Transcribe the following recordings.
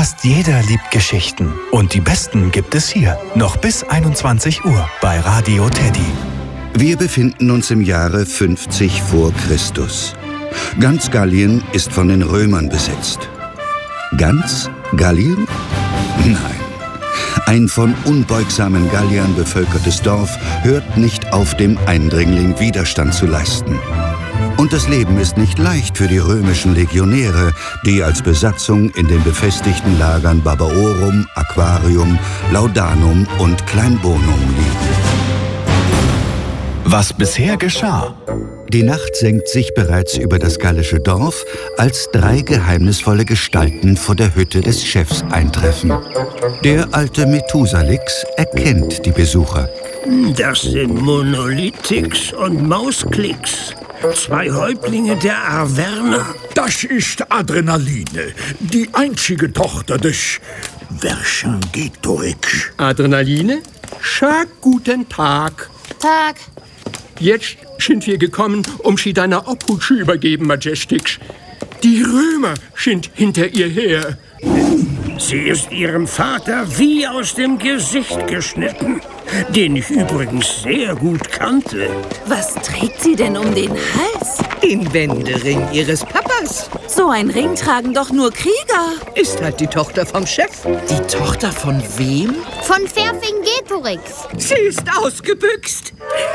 Fast jeder liebt Geschichten. Und die besten gibt es hier. Noch bis 21 Uhr bei Radio Teddy. Wir befinden uns im Jahre 50 vor Christus. Ganz Gallien ist von den Römern besetzt. Ganz Gallien? Nein. Ein von unbeugsamen Galliern bevölkertes Dorf hört nicht auf, dem Eindringling Widerstand zu leisten. Und das Leben ist nicht leicht für die römischen Legionäre, die als Besatzung in den befestigten Lagern Barbaorum, Aquarium, Laudanum und Kleinbonum liegen. Was bisher geschah. Die Nacht senkt sich bereits über das gallische Dorf, als 3 geheimnisvolle Gestalten vor der Hütte des Chefs eintreffen. Der alte Methusalix erkennt die Besucher. Das sind Monolithix und Mausklicks. 2 Häuptlinge der Arverner. Das ist Adrenaline, die einzige Tochter des Vercingetorix. Adrenaline? Schönen guten Tag. Tag. Jetzt sind wir gekommen, um sie deiner Obhut zu übergeben, Majestix. Die Römer sind hinter ihr her. Sie ist ihrem Vater wie aus dem Gesicht geschnitten, den ich übrigens sehr gut kannte. Was trägt sie denn um den Hals? Den Wendering ihres Papas. So ein Ring tragen doch nur Krieger. Ist halt die Tochter vom Chef. Die Tochter von wem? Von Vercingetorix. Sie ist ausgebüxt.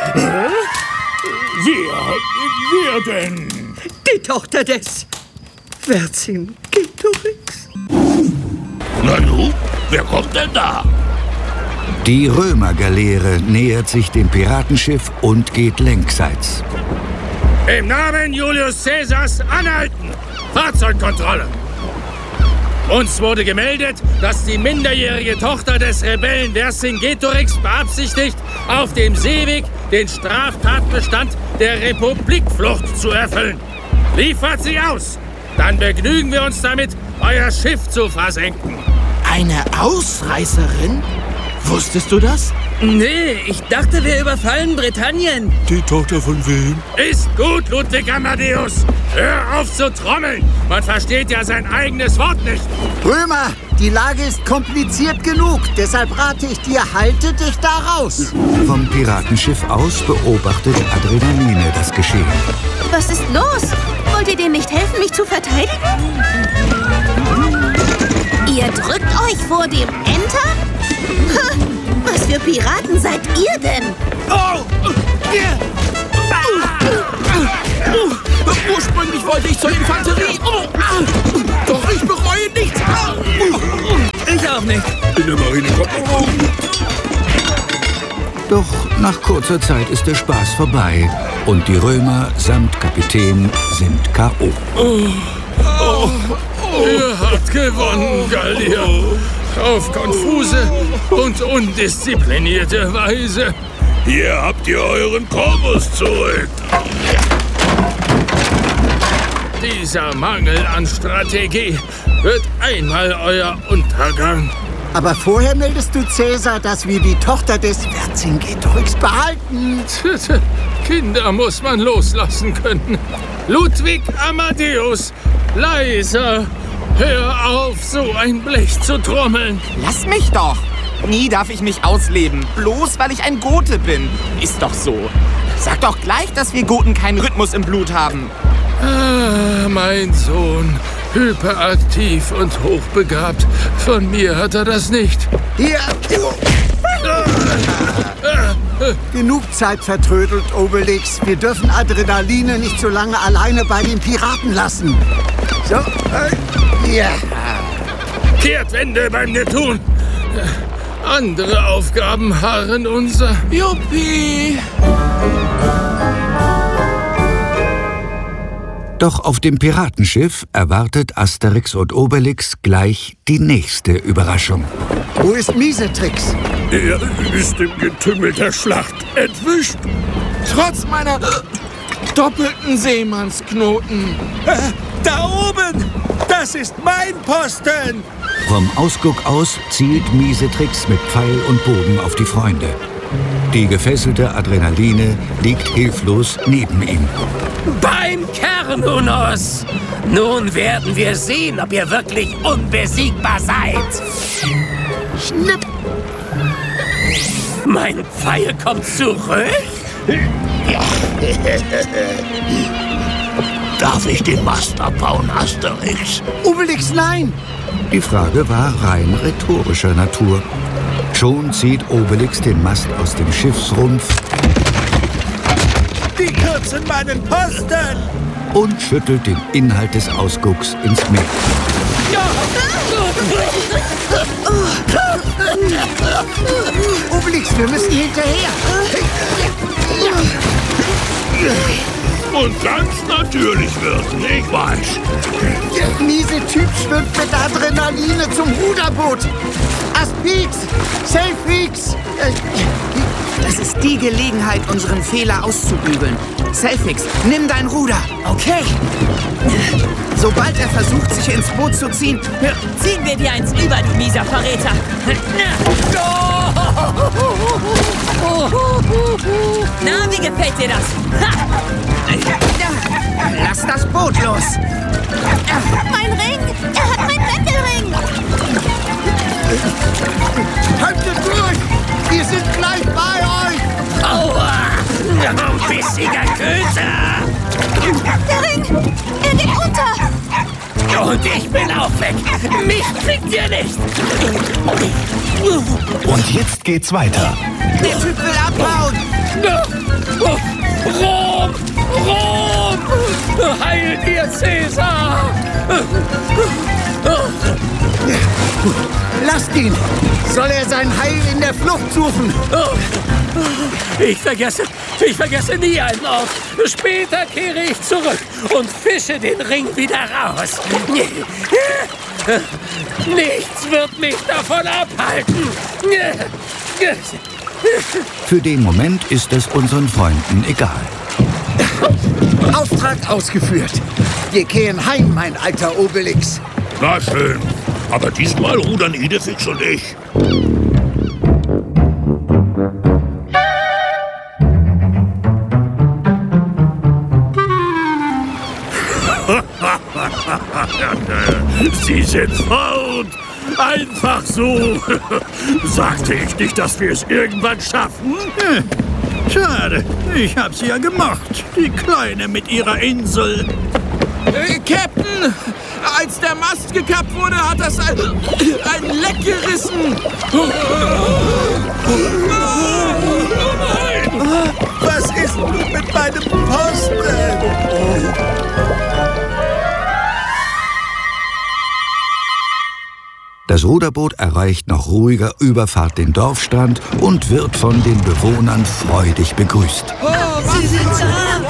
Wer denn? Die Tochter des Vercingetorix. Nanu, wer kommt denn da? Die Römergaleere nähert sich dem Piratenschiff und geht längsseits. Im Namen Julius Caesars anhalten! Fahrzeugkontrolle! Uns wurde gemeldet, dass die minderjährige Tochter des Rebellen Vercingetorix beabsichtigt, auf dem Seeweg den Straftatbestand der Republikflucht zu erfüllen. Liefert sie aus! Dann begnügen wir uns damit, euer Schiff zu versenken. Eine Ausreißerin? Wusstest du das? Nee, ich dachte, wir überfallen Britannien. Die Tochter von wem? Ist gut, Ludwig Amadeus. Hör auf zu trommeln. Man versteht ja sein eigenes Wort nicht. Römer, die Lage ist kompliziert genug. Deshalb rate ich dir, halte dich da raus. Vom Piratenschiff aus beobachtet Adrenaline das Geschehen. Was ist los? Wollt ihr denen nicht helfen, mich zu verteidigen? Ihr drückt euch vor dem Enter? Ha, was für Piraten seid ihr denn? Ursprünglich wollte ich zur Infanterie. Doch ich bereue nichts. Ich auch nicht. In der Marine kommt man rum. Doch nach kurzer Zeit ist der Spaß vorbei und die Römer samt Kapitän sind K.O. Ihr habt gewonnen, Gallier. Auf konfuse und undisziplinierte Weise. Hier habt ihr euren Korpus zurück. Dieser Mangel an Strategie wird einmal euer Untergang. Aber vorher meldest du Cäsar, dass wir die Tochter des Vercingetorix behalten. Kinder muss man loslassen können. Ludwig Amadeus, leiser. Hör auf, so ein Blech zu trommeln. Lass mich doch. Nie darf ich mich ausleben, bloß weil ich ein Gote bin. Ist doch so. Sag doch gleich, dass wir Goten keinen Rhythmus im Blut haben. Ah, mein Sohn. Hyperaktiv und hochbegabt. Von mir hat er das nicht. Hier. Genug Zeit vertrödelt, Obelix. Wir dürfen Adrenaline nicht so lange alleine bei den Piraten lassen. So, ja. Kehrtwende beim Neptun. Andere Aufgaben harren unser. Juppie! Doch auf dem Piratenschiff erwartet Asterix und Obelix gleich die nächste Überraschung. Wo ist Miesetrix? Er ist im Getümmel der Schlacht entwischt. Trotz meiner doppelten Seemannsknoten. Da oben! Das ist mein Posten! Vom Ausguck aus zielt Miesetrix mit Pfeil und Bogen auf die Freunde. Die gefesselte Adrenaline liegt hilflos neben ihm. Beim Cernunnos! Nun werden wir sehen, ob ihr wirklich unbesiegbar seid. Schnipp! Mein Pfeil kommt zurück? Darf ich den Mast abbauen, Asterix? Obelix, nein! Die Frage war rein rhetorischer Natur. Schon zieht Obelix den Mast aus dem Schiffsrumpf Die kürzen meinen Posten! und schüttelt den Inhalt des Ausgucks ins Meer. Obelix, wir müssen hinterher! Und ganz natürlich wird, ich weiß. Der miese Typ schwimmt mit Adrenaline zum Ruderboot! Aspix! Selfix! Das ist die Gelegenheit, unseren Fehler auszubügeln. Selfix, nimm dein Ruder. Okay. Sobald er versucht, sich ins Boot zu ziehen, Ziehen wir dir eins über, du mieser Verräter. Na, wie gefällt dir das? lass das Boot los. Mein Ring! Er hat meinen Wettelring! Haltet durch! Wir sind gleich bei euch! Aua! Bissiger Köter! Der Ring! Er geht unter! Und ich bin auch weg! Mich kriegt ihr nicht! Und jetzt geht's weiter. Der Typ will abhauen. Rom! Rom! Heil dir, Cäsar! Lasst ihn! Soll er sein Heil in der Flucht suchen? Ich vergesse nie einen Ort. Später kehre ich zurück und fische den Ring wieder raus. Nichts wird mich davon abhalten. Für den Moment ist es unseren Freunden egal. Auftrag ausgeführt. Wir kehren heim, mein alter Obelix. Na schön. Aber diesmal rudern Idefix und ich. Sie sind fort. Einfach so. Sagte ich nicht, dass wir es irgendwann schaffen? Schade, ich hab sie ja gemacht. Die Kleine mit ihrer Insel. Captain! Als der Mast gekappt wurde, hat das ein Leck gerissen. Was ist nun mit meinem Posten? Das Ruderboot erreicht nach ruhiger Überfahrt den Dorfstrand und wird von den Bewohnern freudig begrüßt. Sie sind da!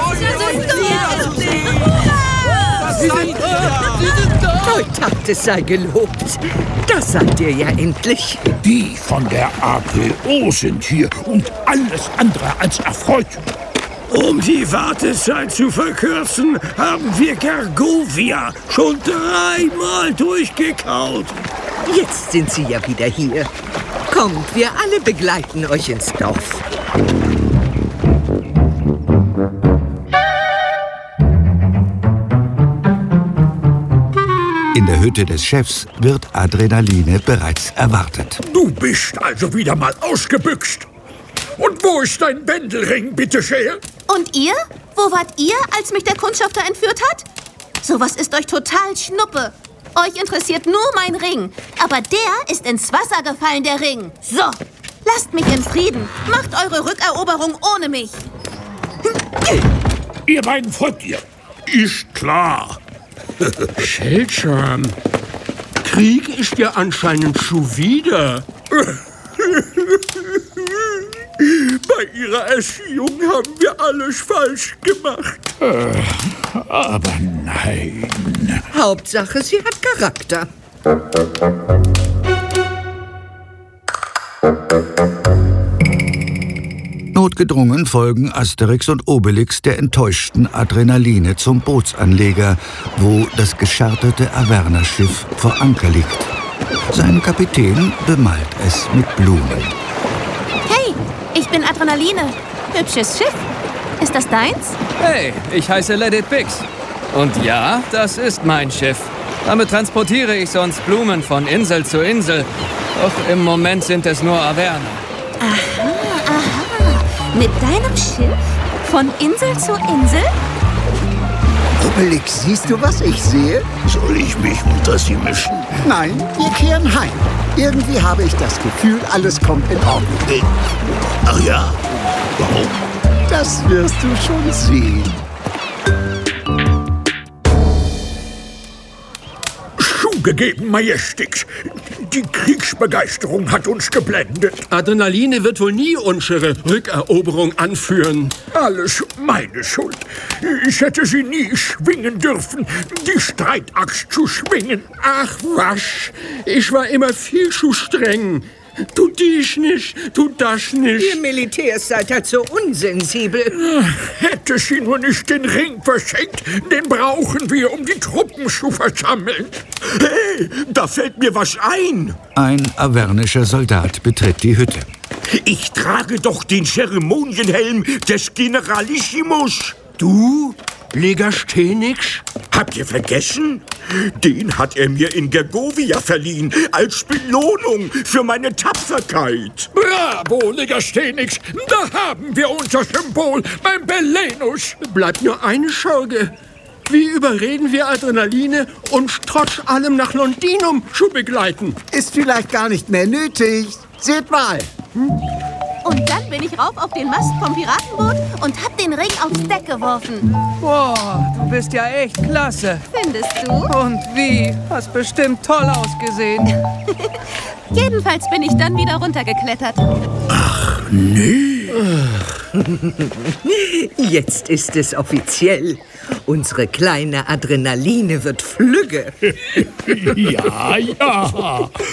Teutates sei gelobt. Das seid ihr ja endlich. Die von der APO sind hier und alles andere als erfreut. Um die Wartezeit zu verkürzen, haben wir Gergovia schon 3-mal durchgekaut. Jetzt sind sie ja wieder hier. Kommt, wir alle begleiten euch ins Dorf. In der Hütte des Chefs wird Adrenaline bereits erwartet. Du bist also wieder mal ausgebüxt. Und wo ist dein Bändelring, bitteschön? Und ihr? Wo wart ihr, als mich der Kundschafter entführt hat? Sowas ist euch total Schnuppe. Euch interessiert nur mein Ring. Aber der ist ins Wasser gefallen, der Ring. So, lasst mich in Frieden. Macht eure Rückeroberung ohne mich. Ihr beiden folgt ihr. Ist klar. Seltsam. Krieg ist ja anscheinend schon wieder. Bei ihrer Erziehung haben wir alles falsch gemacht. Aber nein. Hauptsache, sie hat Charakter. Notgedrungen folgen Asterix und Obelix der enttäuschten Adrenaline zum Bootsanleger, wo das gescharterte Averna-Schiff vor Anker liegt. Sein Kapitän bemalt es mit Blumen. Hey, ich bin Adrenaline. Hübsches Schiff. Ist das deins? Hey, ich heiße Let It Bix. Und ja, das ist mein Schiff. Damit transportiere ich sonst Blumen von Insel zu Insel. Doch im Moment sind es nur Averner. Aha, aha. Mit deinem Schiff? Von Insel zu Insel? Obelix, siehst du, was ich sehe? Soll ich mich unter sie mischen? Nein, wir kehren heim. Irgendwie habe ich das Gefühl, alles kommt in Ordnung. Ach ja, warum? Das wirst du schon sehen. Zugegeben, Majestix. Die Kriegsbegeisterung hat uns geblendet. Adrenaline wird wohl nie unsere Rückeroberung anführen. Alles meine Schuld. Ich hätte sie nie schwingen dürfen, die Streitaxt zu schwingen. Ach was, ich war immer viel zu streng. Tu dies nicht, tu das nicht. Ihr Militärs seid halt so unsensibel. Hätte sie nur nicht den Ring verschenkt, den brauchen wir, um die Truppen zu versammeln. Hey, da fällt mir was ein. Ein avernischer Soldat betritt die Hütte. Ich trage doch den Zeremonienhelm des Generalissimus. Du, Legasthenics? Habt ihr vergessen? Den hat er mir in Gergovia verliehen, als Belohnung für meine Tapferkeit. Bravo, Legasthenics! Da haben wir unser Symbol beim Belenus. Bleibt nur eine Sorge. Wie überreden wir Adrenaline, uns trotz allem nach Londinum zu begleiten? Ist vielleicht gar nicht mehr nötig. Seht mal. Und dann bin ich rauf auf den Mast vom Piratenboot und hab den Ring aufs Deck geworfen. Boah, du bist ja echt klasse. Findest du? Und wie? Hast bestimmt toll ausgesehen. Jedenfalls bin ich dann wieder runtergeklettert. Ach, nee. Jetzt ist es offiziell. Unsere kleine Adrenaline wird flügge. Ja, ja.